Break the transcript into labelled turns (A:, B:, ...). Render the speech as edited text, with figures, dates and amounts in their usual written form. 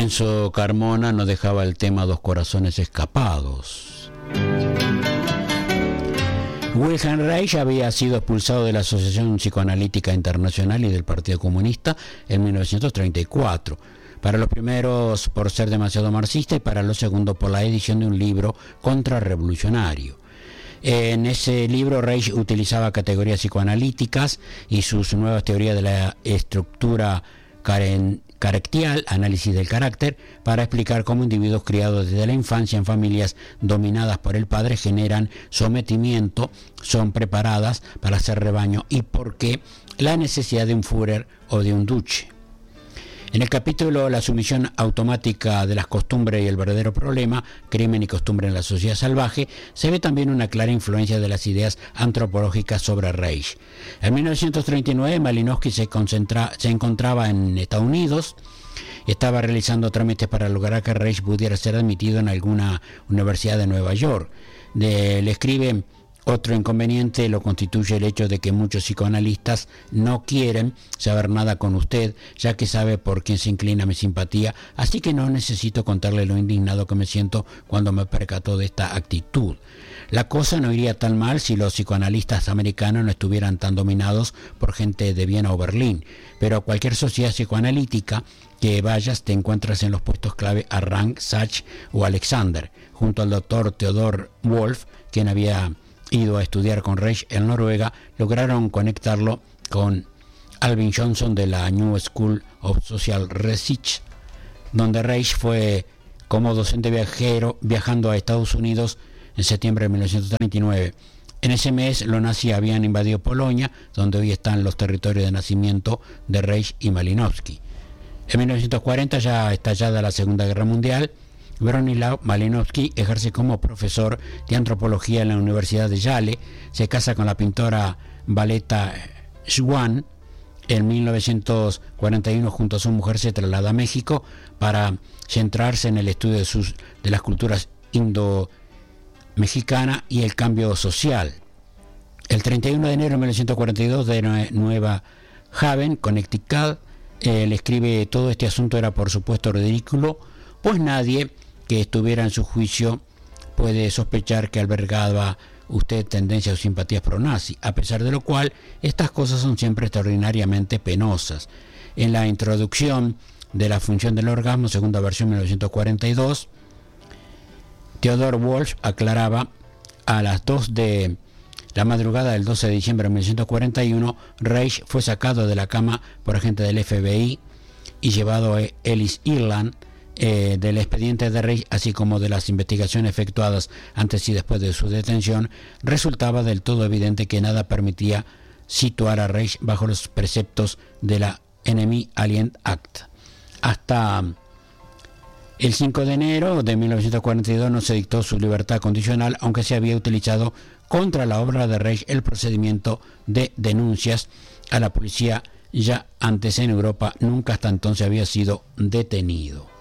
A: Enzo Carmona nos dejaba el tema Dos corazones escapados. Wilhelm Reich había sido expulsado de la Asociación Psicoanalítica Internacional y del Partido Comunista en 1934. Para los primeros por ser demasiado marxista y para los segundos por la edición de un libro contrarrevolucionario. En ese libro Reich utilizaba categorías psicoanalíticas y sus nuevas teorías de la estructura caracterial, análisis del carácter, para explicar cómo individuos criados desde la infancia en familias dominadas por el padre generan sometimiento, son preparadas para ser rebaño y por qué la necesidad de un Führer o de un Duce. En el capítulo La sumisión automática de las costumbres y el verdadero problema, crimen y costumbre en la sociedad salvaje, se ve también una clara influencia de las ideas antropológicas sobre Reich. En 1939 Malinowski se encontraba en Estados Unidos, estaba realizando trámites para lograr que Reich pudiera ser admitido en alguna universidad de Nueva York. Le escribe: otro inconveniente lo constituye el hecho de que muchos psicoanalistas no quieren saber nada con usted, ya que sabe por quién se inclina mi simpatía, así que no necesito contarle lo indignado que me siento cuando me percato de esta actitud. La cosa no iría tan mal si los psicoanalistas americanos no estuvieran tan dominados por gente de Viena o Berlín, pero a cualquier sociedad psicoanalítica que vayas te encuentras en los puestos clave a Rank, Sachs o Alexander, junto al doctor Theodor Wolff, quien había ido a estudiar con Reich en Noruega. Lograron conectarlo con Alvin Johnson de la New School of Social Research, donde Reich fue como docente viajando a Estados Unidos en septiembre de 1939. En ese mes los nazis habían invadido Polonia, donde hoy están los territorios de nacimiento de Reich y Malinowski. En 1940, ya estallada la Segunda Guerra Mundial, Bronislaw Malinowski ejerce como profesor de antropología en la Universidad de Yale, se casa con la pintora Valeta Schwan. En 1941, junto a su mujer, se traslada a México para centrarse en el estudio de las culturas indo-mexicana y el cambio social. El 31 de enero de 1942, de Nueva Haven, Connecticut, le escribe: todo este asunto era por supuesto ridículo, pues nadie que estuviera en su juicio puede sospechar que albergaba usted tendencias o simpatías pro-nazi, a pesar de lo cual estas cosas son siempre extraordinariamente penosas. En la introducción de La función del orgasmo, segunda versión 1942, Theodor Wolff aclaraba: a las 2 de la madrugada del 12 de diciembre de 1941, Reich fue sacado de la cama por agente del FBI y llevado a Ellis Island. Del expediente de Reich, así como de las investigaciones efectuadas antes y después de su detención, resultaba del todo evidente que nada permitía situar a Reich bajo los preceptos de la Enemy Alien Act. Hasta el 5 de enero de 1942 no se dictó su libertad condicional, aunque se había utilizado contra la obra de Reich el procedimiento de denuncias a la policía. Ya antes en Europa nunca hasta entonces había sido detenido.